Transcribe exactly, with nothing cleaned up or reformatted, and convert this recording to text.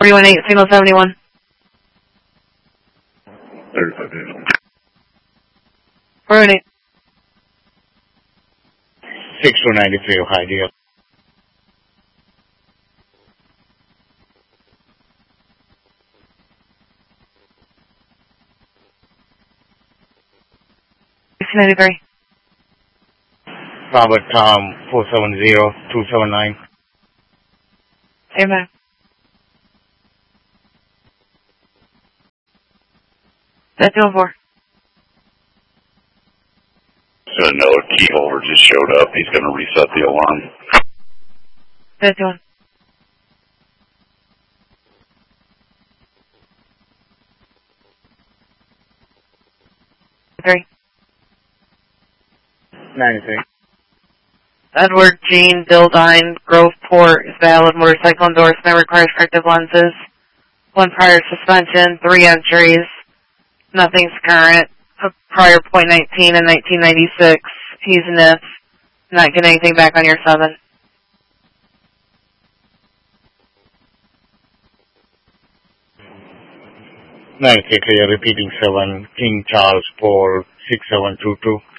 three one eight, signal seventy-one. thirty-five days. four one eight. six two nine three, Ohio, deal. six ninety-three. Robert Tom, four seven zero, two seven nine. Amen. That's two one four. So no, a key holder just showed up. He's going to reset the alarm. That's two one. Three. ninety-three. Edward Jean Dildine, Groveport, valid motorcycle endorsement, requires corrective lenses. One prior suspension, three entries. Nothing's current. A prior point nineteen in nineteen ninety-six. He's an F. Not getting anything back on your seven. ninety-three, clear, repeating seven, King Charles Paul, six seven two two.